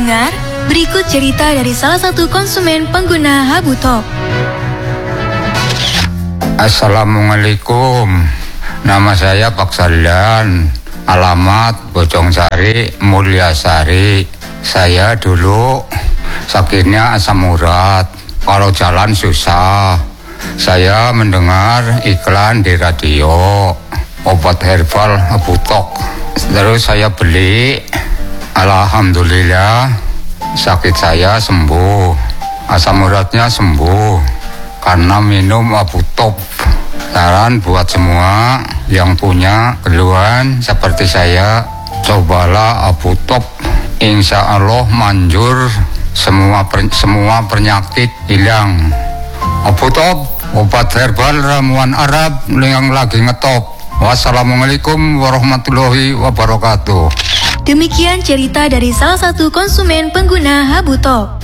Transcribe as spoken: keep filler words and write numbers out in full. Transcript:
pendengar, berikut cerita dari salah satu konsumen pengguna Habutop. Assalamualaikum, nama saya Pak Salian, alamat Bojongsari, Mulyasari. Saya dulu sakitnya asam urat, kalau jalan susah. Saya mendengar iklan di radio, obat herbal Habutop. Terus saya beli, alhamdulillah sakit saya sembuh, asam uratnya sembuh karena minum Habutop. Saran buat semua yang punya keluhan seperti saya, cobalah Habutop. Insya Allah manjur, semua per, semua penyakit hilang. Habutop, obat herbal ramuan Arab yang lagi ngetop. Wassalamualaikum warahmatullahi wabarakatuh. Demikian cerita dari salah satu konsumen pengguna Habutop.